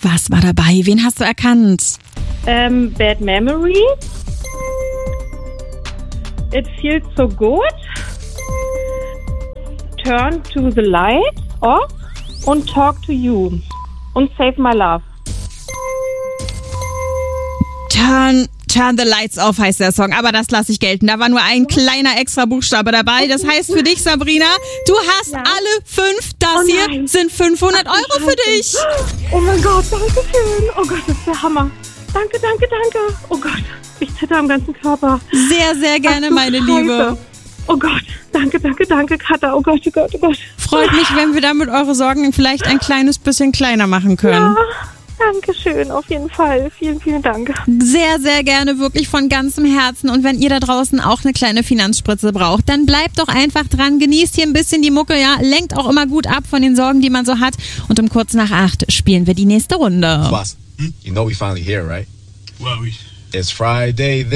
Was war dabei? Wen hast du erkannt? Bad Memory. It feels so good. Turn to the light off und talk to you. Und save my love. Turn the Lights Off heißt der Song, aber das lasse ich gelten. Da war nur ein kleiner extra Buchstabe dabei. Das heißt für dich, Sabrina, du hast alle 5. Das hier sind 500 Euro für dich. Oh mein Gott, danke schön. Oh Gott, das ist der Hammer. Danke. Oh Gott, ich zitter am ganzen Körper. Sehr, sehr gerne, meine Liebe. Oh Gott, danke, Katha. Oh Gott. Freut mich, wenn wir damit eure Sorgen vielleicht ein kleines bisschen kleiner machen können. Ja. Dankeschön, auf jeden Fall. Vielen, vielen Dank. Sehr, sehr gerne, wirklich von ganzem Herzen. Und wenn ihr da draußen auch eine kleine Finanzspritze braucht, dann bleibt doch einfach dran. Genießt hier ein bisschen die Mucke, ja. Lenkt auch immer gut ab von den Sorgen, die man so hat. Und um kurz nach 8 spielen wir die nächste Runde. Boss, you know we finally here, right? Well, it's Friday.